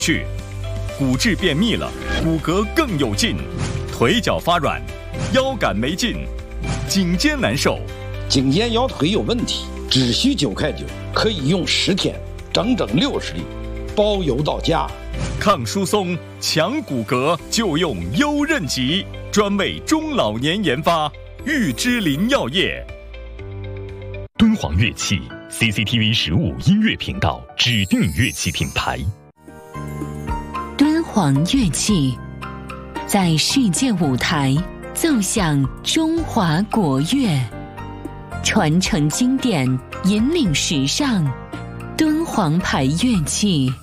去，骨质便秘了，骨骼更有劲，腿脚发软，腰杆没劲，颈肩难受， 颈肩腰腿有问题，只需9块9，可以用10天，整整60粒，包邮到家。 抗疏松、强骨骼就用优韧极，专为中老年研发，玉芝林药业。 敦煌乐器 CCTV 15音乐频道指定乐器品牌。 敦煌乐器在世界舞台奏响中华国乐，传承经典，引领时尚。敦煌牌乐器。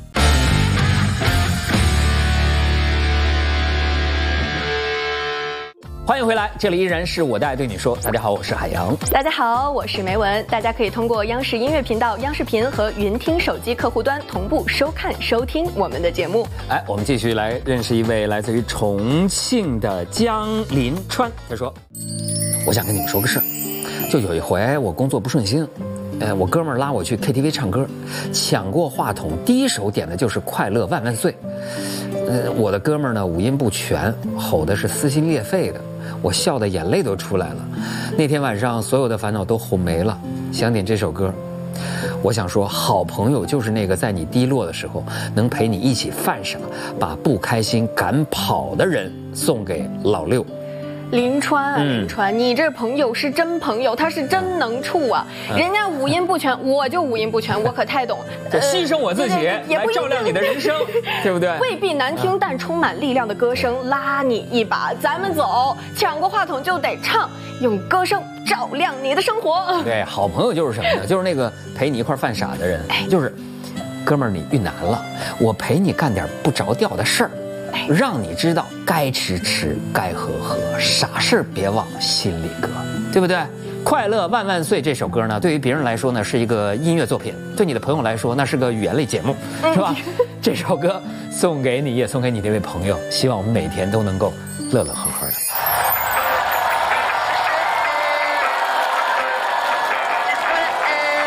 欢迎回来，这里依然是我的爱对你说。大家好，我是海洋。 大家好，我是梅文。大家可以通过央视音乐频道、央视频和云听手机客户端同步收看、收听我们的节目。 我们继续来认识一位来自于重庆的江林川。他说：“我想跟你们说个事儿，就有一回我工作不顺心，我哥们儿拉我去 KTV 唱歌，抢过话筒，第一首点的就是《快乐万万岁》。我的哥们儿呢五音不全，吼的是撕心裂肺的。”我笑的眼泪都出来了，那天晚上所有的烦恼都哄没了，想点这首歌。我想说，好朋友就是那个在你低落的时候能陪你一起犯傻，把不开心赶跑的人。送给老六。 林川，你这朋友是真朋友，他是真能处啊！人家五音不全，我就五音不全，我可太懂。 牺牲我自己来照亮你的人生，对不对？ 未必难听，但充满力量的歌声拉你一把，咱们走！抢过话筒就得唱，用歌声照亮你的生活。 对，好朋友就是什么呢？就是那个陪你一块犯傻的人，就是哥们儿，你遇难了，我陪你干点不着调的事儿。让你知道该吃吃，该喝喝，傻事别往心里搁，对不对？快乐万万岁这首歌呢，对于别人来说呢是一个音乐作品，对你的朋友来说那是个语言类节目，是吧？这首歌送给你，也送给你这位朋友，希望我们每天都能够乐乐呵呵的。